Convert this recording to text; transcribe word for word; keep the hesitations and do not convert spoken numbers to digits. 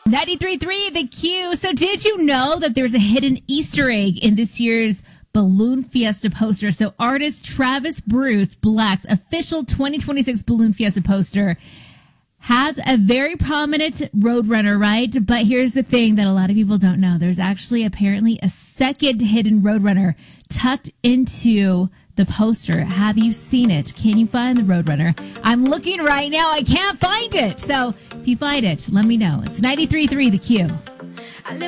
ninety-three point three The Q. So did you know that there's a hidden Easter egg in this year's Balloon Fiesta poster? So artist Travis Bruce Black's official twenty twenty-six Balloon Fiesta poster has a very prominent Roadrunner, right? But here's the thing that a lot of people don't know. There's actually apparently a second hidden Roadrunner tucked into the poster. Have you seen it? Can you find the Roadrunner? I'm looking right now. I can't find it. So if you find it, let me know. It's ninety-three point three The Q.